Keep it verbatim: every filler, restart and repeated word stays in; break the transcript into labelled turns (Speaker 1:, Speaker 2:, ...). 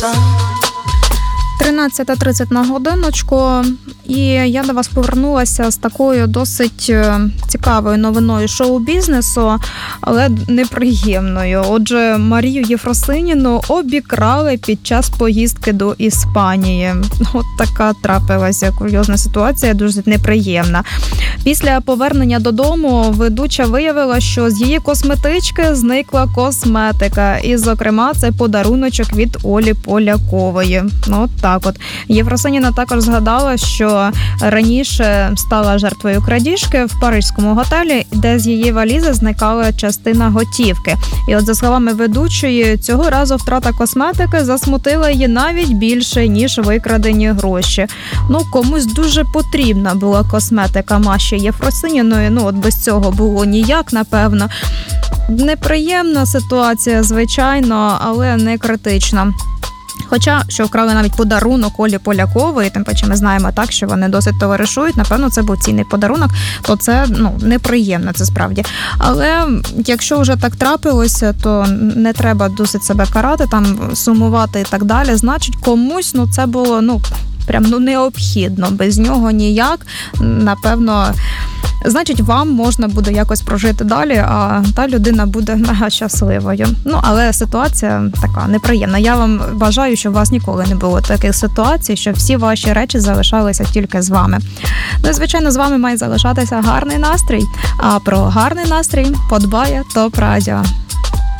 Speaker 1: тринадцята тридцять на годиночку, і я до вас повернулася з такою досить цікавою новиною шоу-бізнесу, але неприємною. Отже, Марію Єфросиніну обікрали під час поїздки до Іспанії. От така трапилася курйозна ситуація, дуже неприємна. Після повернення додому ведуча виявила, що з її косметички зникла косметика. І, зокрема, це подаруночок від Олі Полякової. Ну, от так от. Єфросиніна також згадала, що раніше стала жертвою крадіжки в паризькому готелі, де з її валізи зникала частина готівки. І от, за словами ведучої, цього разу втрата косметики засмутила її навіть більше, ніж викрадені гроші. Ну, комусь дуже потрібна була косметика Маші Єфросиніної, ну, от без цього було ніяк, напевно. Неприємна ситуація, звичайно, але не критична. Хоча, що вкрали навіть подарунок Олі Полякової, тим паче ми знаємо так, що вони досить товаришують, напевно, це був цінний подарунок, то це, ну, неприємно, це справді. Але якщо вже так трапилося, то не треба досить себе карати, там, сумувати і так далі. Значить, комусь, ну, це було, ну, прям, ну, необхідно, без нього ніяк, напевно. Значить, вам можна буде якось прожити далі, а та людина буде мега щасливою. Ну, але ситуація така неприємна. Я вам бажаю, щоб у вас ніколи не було таких ситуацій, щоб всі ваші речі залишалися тільки з вами. Ну і, звичайно, з вами має залишатися гарний настрій. А про гарний настрій подбає ТОП Радіо.